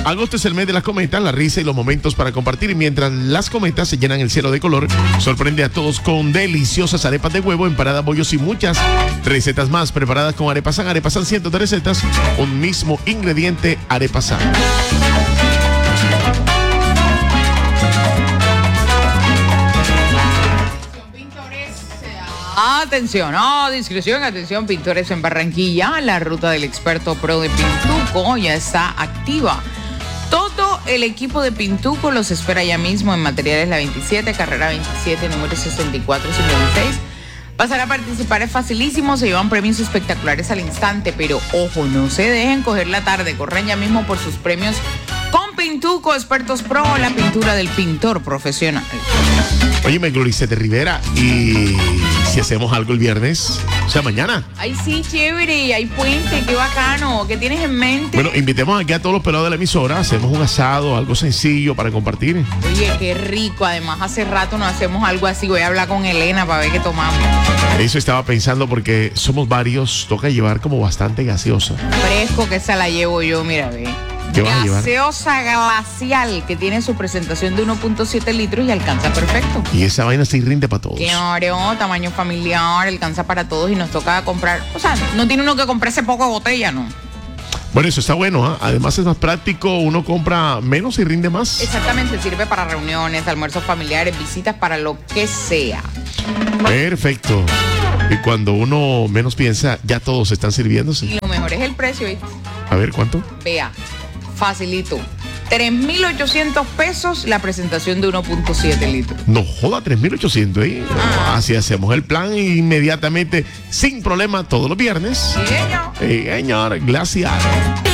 Agosto es el mes de las cometas, la risa y los momentos para compartir. Y mientras las cometas se llenan el cielo de color, sorprende a todos con deliciosas arepas de huevo, empanadas, bollos y muchas recetas más preparadas con Arepasan. Arepasan, cientos de recetas, un mismo ingrediente, Arepasan. Atención, discreción, atención, pintores en Barranquilla. La ruta del experto pro de Pintuco ya está activa. Todo el equipo de Pintuco los espera ya mismo en Materiales La 27, carrera 27, número 6456. Pasar a participar es facilísimo, se llevan premios espectaculares al instante, pero ojo, no se dejen coger la tarde, corran ya mismo por sus premios con Pintuco, expertos pro, la pintura del pintor profesional. Óyeme, Gloricete Rivera, y si hacemos algo el viernes, o sea, mañana. Ay, sí, chévere, hay puente, qué bacano, ¿qué tienes en mente? Bueno, invitemos aquí a todos los pelados de la emisora, hacemos un asado, algo sencillo para compartir. Oye, qué rico, además hace rato no hacemos algo así, voy a hablar con Elena para ver qué tomamos. Eso estaba pensando porque somos varios, toca llevar como bastante gaseosa. Fresco, que esa la llevo yo, mira, ve. ¿Qué vas a llevar? Gaseosa glacial, que tiene su presentación de 1.7 litros y alcanza perfecto. Y esa vaina sí rinde para todos. Claro, tamaño familiar, alcanza para todos y nos toca comprar, o sea, no tiene uno que comprarse poco botella, ¿no? Bueno, eso está bueno, ¿eh? Además es más práctico, uno compra menos y rinde más. Exactamente, sirve para reuniones, almuerzos familiares, visitas, para lo que sea. Perfecto. Y cuando uno menos piensa, ya todos están sirviéndose. Y lo mejor es el precio, ¿viste? A ver, ¿cuánto? Vea, facilito. 3.800 pesos la presentación de 1.7 litros. No joda, 3.800, ¿eh? Así hacemos el plan inmediatamente, sin problema, todos los viernes. Sí, señor. Señor, glacial.